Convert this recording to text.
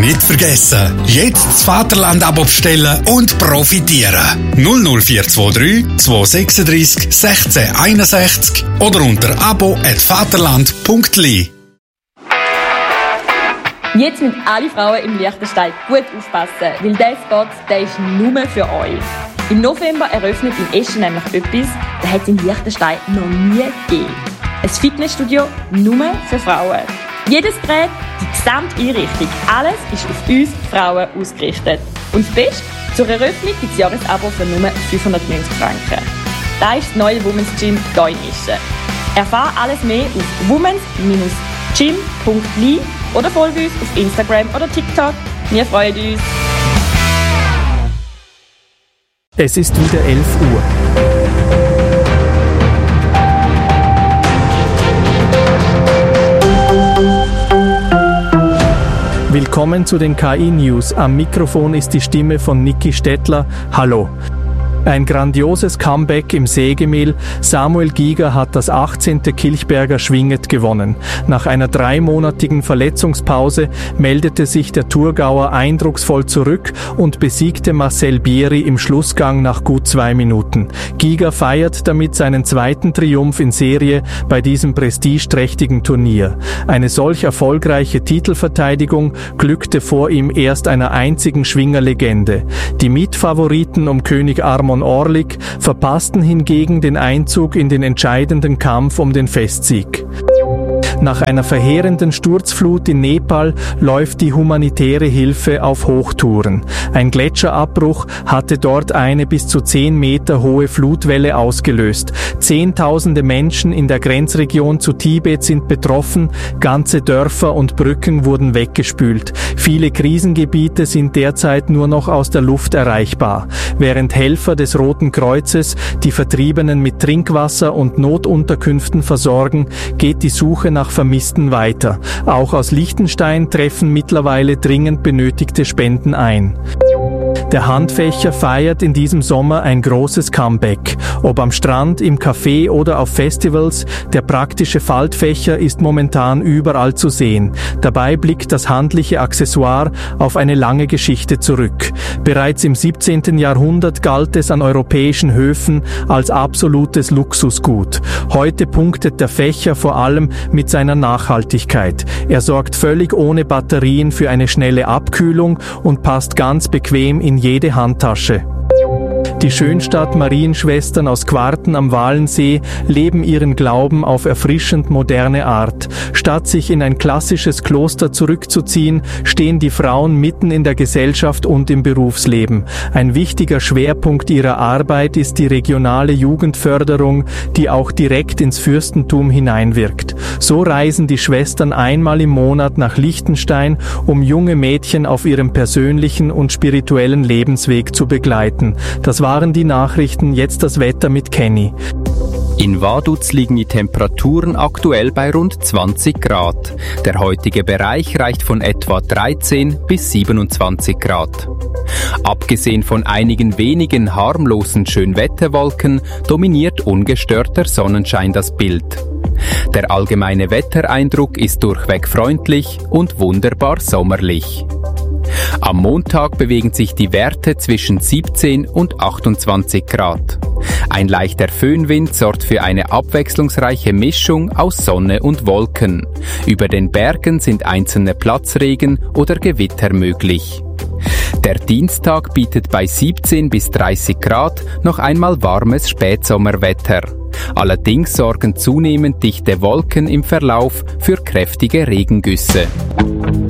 Nicht vergessen, jetzt das Vaterland-Abo bestellen und profitieren. 00423 236 1661 oder unter abo@vaterland.li. Jetzt müssen alle Frauen im Liechtenstein gut aufpassen, weil der Spot, der ist nur für euch. Im November eröffnet in Eschen nämlich etwas, das hat es in Liechtenstein noch nie gegeben. Ein Fitnessstudio nur für Frauen. Jedes Gerät, die gesamte Einrichtung, alles ist auf uns Frauen ausgerichtet. Und das Beste, zur Eröffnung gibt es Jahresabo für nur 590 Franken. Das ist das neue Women's Gym hier in Eschen. Erfahre alles mehr auf womens-gym.li oder folge uns auf Instagram oder TikTok. Wir freuen uns. Es ist wieder 11 Uhr. Willkommen zu den KI-News. Am Mikrofon ist die Stimme von Niki Stettler. Hallo. Ein grandioses Comeback im Sägemehl. Samuel Giger hat das 18. Kilchberger Schwinget gewonnen. Nach einer 3-monatigen Verletzungspause meldete sich der Thurgauer eindrucksvoll zurück und besiegte Marcel Bieri im Schlussgang nach gut 2 Minuten. Giger feiert damit seinen 2. Triumph in Serie bei diesem prestigeträchtigen Turnier. Eine solch erfolgreiche Titelverteidigung glückte vor ihm erst einer einzigen Schwingerlegende. Die Mitfavoriten um König Armon Orlik verpassten hingegen den Einzug in den entscheidenden Kampf um den Festsieg. Nach einer verheerenden Sturzflut in Nepal läuft die humanitäre Hilfe auf Hochtouren. Ein Gletscherabbruch hatte dort eine bis zu 10 Meter hohe Flutwelle ausgelöst. Zehntausende Menschen in der Grenzregion zu Tibet sind betroffen, ganze Dörfer und Brücken wurden weggespült. Viele Krisengebiete sind derzeit nur noch aus der Luft erreichbar. Während Helfer des Roten Kreuzes die Vertriebenen mit Trinkwasser und Notunterkünften versorgen, geht die Suche nach Vermissten weiter. Auch aus Liechtenstein treffen mittlerweile dringend benötigte Spenden ein. Der Handfächer feiert in diesem Sommer ein großes Comeback. Ob am Strand, im Café oder auf Festivals, der praktische Faltfächer ist momentan überall zu sehen. Dabei blickt das handliche Accessoire auf eine lange Geschichte zurück. Bereits im 17. Jahrhundert galt es an europäischen Höfen als absolutes Luxusgut. Heute punktet der Fächer vor allem mit seiner Nachhaltigkeit. Er sorgt völlig ohne Batterien für eine schnelle Abkühlung und passt ganz bequem in jede Handtasche. Die Schönstadt Marienschwestern aus Quarten am Walensee leben ihren Glauben auf erfrischend moderne Art. Statt sich in ein klassisches Kloster zurückzuziehen, stehen die Frauen mitten in der Gesellschaft und im Berufsleben. Ein wichtiger Schwerpunkt ihrer Arbeit ist die regionale Jugendförderung, die auch direkt ins Fürstentum hineinwirkt. So reisen die Schwestern einmal im Monat nach Liechtenstein, um junge Mädchen auf ihrem persönlichen und spirituellen Lebensweg zu begleiten. Das waren die Nachrichten, jetzt das Wetter mit Kenny. In Vaduz liegen die Temperaturen aktuell bei rund 20 Grad. Der heutige Bereich reicht von etwa 13 bis 27 Grad. Abgesehen von einigen wenigen harmlosen Schönwetterwolken dominiert ungestörter Sonnenschein das Bild. Der allgemeine Wettereindruck ist durchweg freundlich und wunderbar sommerlich. Am Montag bewegen sich die Werte zwischen 17 und 28 Grad. Ein leichter Föhnwind sorgt für eine abwechslungsreiche Mischung aus Sonne und Wolken. Über den Bergen sind einzelne Platzregen oder Gewitter möglich. Der Dienstag bietet bei 17 bis 30 Grad noch einmal warmes Spätsommerwetter. Allerdings sorgen zunehmend dichte Wolken im Verlauf für kräftige Regengüsse.